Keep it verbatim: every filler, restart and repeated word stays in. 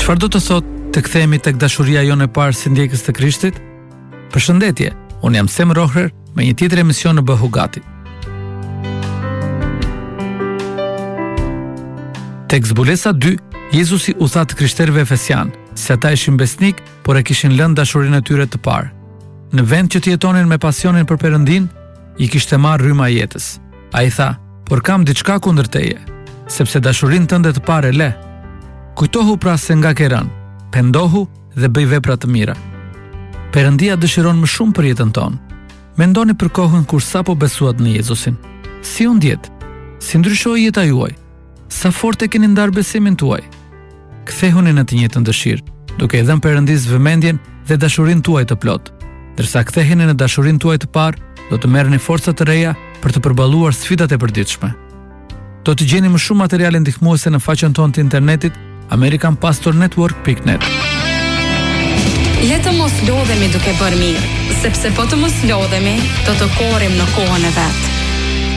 Çfarë do të thotë të kthehemi tek dashuria jonë e parë si ndjekës të Krishtit? Përshëndetje, unë jam Sem Rohrer me një tjetër emision në Bëhu Gati. Tek zbulesa dy, Jezusi u tha të krishterëve efesian se ata ishin besnik, por e kishin lënë dashurinë e tyre të parë. Në vend që të jetonin me pasionin për Perëndin, i kishte marrë rryma e jetës. Ai tha: "Por kam diçka kundër teje, sepse dashurinë tënde të parë e le. Kujtohu pra se nga ke rënë, pendohu dhe bëj vepra të mira." Perëndia dëshiron më shumë për jetën tonë. Mendoni për kohën kur sapo besuat në Jezusin. Si u ndjet? Si ndryshoi jeta juaj? Sa fort e keni ndarë besimin tuaj? Kthehuni në të njëjtën dëshirë, duke i dhënë Perëndisë vëmendjen dhe dashurinë tuaj të plotë. Ndërsa ktheheni në dashurinë tuaj të parë, do të merrni forca të reja për të përballuar sfidat e përditshme. Do të gjeni më shumë materiale ndihmuese në faqen tonë të internetit american pastor network dot net. Le të mos lodhemi duke bërë mirë, sepse po të mos lodhemi, do të korrim në kohën e vet.